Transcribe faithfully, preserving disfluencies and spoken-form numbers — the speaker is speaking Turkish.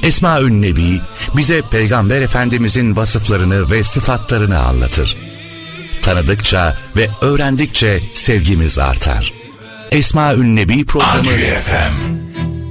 Esma-ül Nebi bize Peygamber Efendimizin vasıflarını ve sıfatlarını anlatır. Tanıdıkça ve öğrendikçe sevgimiz artar. Esma-ül Nebi programı Akü F M